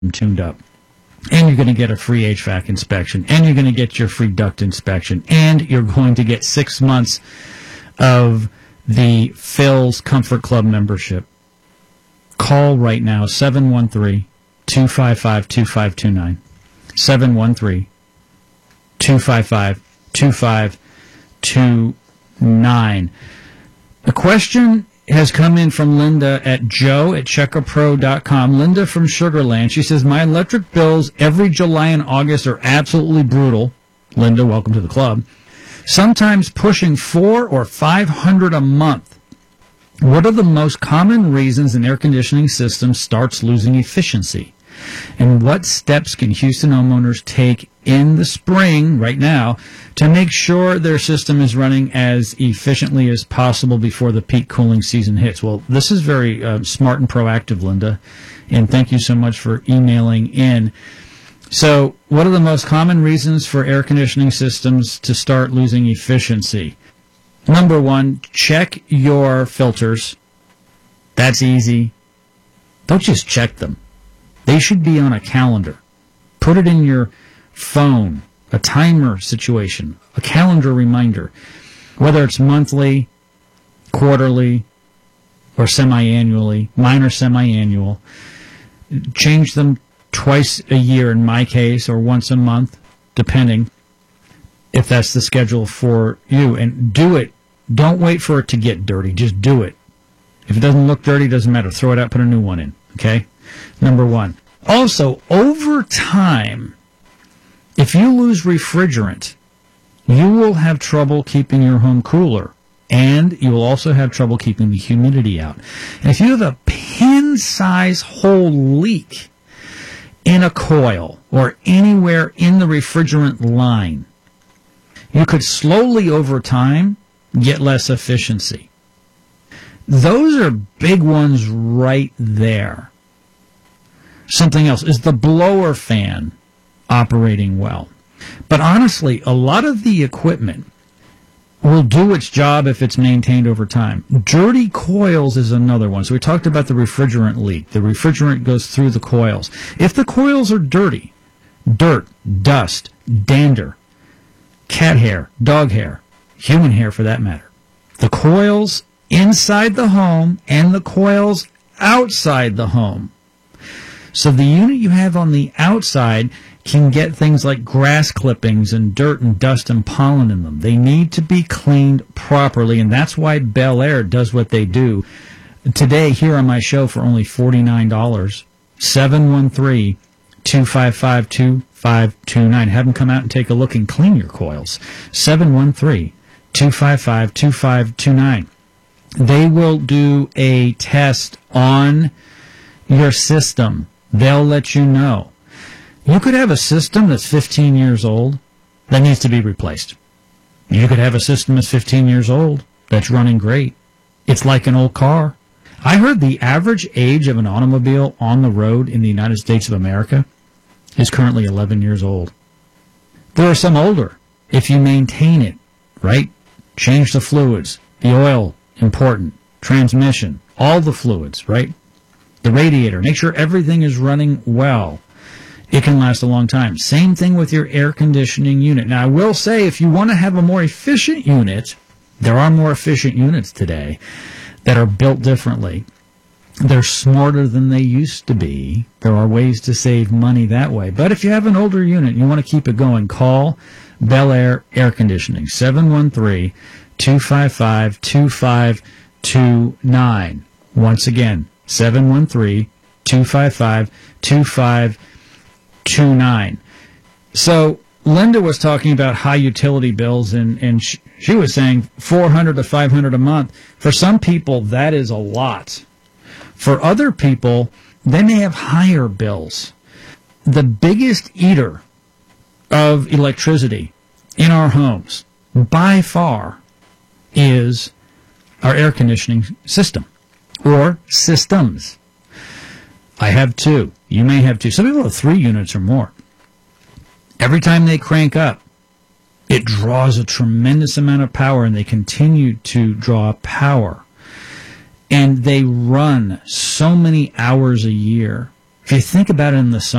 tuned up. And you're going to get a free HVAC inspection, and you're going to get your free duct inspection, and you're going to get 6 months of the Phil's Comfort Club membership. Call right now, 713-255-2529. 713-255-2529. A question has come in from Linda at joe@checkapro.com. Linda from Sugar Land. She says, my electric bills every July and August are absolutely brutal. Linda, welcome to the club. Sometimes pushing $400 or $500 a month. What are the most common reasons an air conditioning system starts losing efficiency? And what steps can Houston homeowners take in the spring, right now, to make sure their system is running as efficiently as possible before the peak cooling season hits? Well, this is very smart and proactive, Linda, and thank you so much for emailing in. So what are the most common reasons for air conditioning systems to start losing efficiency? Number one, check your filters. That's easy. Don't just check them. They should be on a calendar. Put it in your phone, a timer situation, a calendar reminder, whether it's monthly, quarterly, or semi-annually. Mine are semi-annual. Change them twice a year in my case, or once a month, depending if that's the schedule for you. And do it. Don't wait for it to get dirty. Just do it. If it doesn't look dirty, it doesn't matter. Throw it out, put a new one in. Okay? Number one. Also, over time, if you lose refrigerant, you will have trouble keeping your home cooler, and you will also have trouble keeping the humidity out. And if you have a pin-size hole leak in a coil or anywhere in the refrigerant line, you could slowly, over time, get less efficiency. Those are big ones right there. Something else, is the blower fan operating well? But honestly, a lot of the equipment will do its job if it's maintained over time. Dirty coils is another one. So we talked about the refrigerant leak. The refrigerant goes through the coils. If the coils are dirty, dirt, dust, dander, cat hair, dog hair, human hair for that matter, the coils inside the home and the coils outside the home. So the unit you have on the outside can get things like grass clippings and dirt and dust and pollen in them. They need to be cleaned properly, and that's why Bel Air does what they do. Today, here on my show for only $49, 713-255-2529. Have them come out and take a look and clean your coils. 713-255-2529. They will do a test on your system. They'll let you know. You could have a system that's 15 years old that needs to be replaced. You could have a system that's 15 years old that's running great. It's like an old car. I heard the average age of an automobile on the road in the United States of America is currently 11 years old. There are some older. If you maintain it, right? Change the fluids. The oil, important. Transmission, all the fluids, right? The radiator, make sure everything is running well. It can last a long time. Same thing with your air conditioning unit. Now, I will say, if you want to have a more efficient unit, there are more efficient units today that are built differently. They're smarter than they used to be. There are ways to save money that way. But if you have an older unit and you want to keep it going, call Bel Air Air Conditioning, 713-255-2529. Once again, 713-255-2529. So Linda was talking about high utility bills, and she was saying $400 to $500 a month. For some people, that is a lot. For other people, they may have higher bills. The biggest eater of electricity in our homes, by far, is our air conditioning system. Or systems. I have two. You may have two. Some people have 3 units or more. Every time they crank up, it draws a tremendous amount of power, and they continue to draw power. And they run so many hours a year, If you think about it in the summer,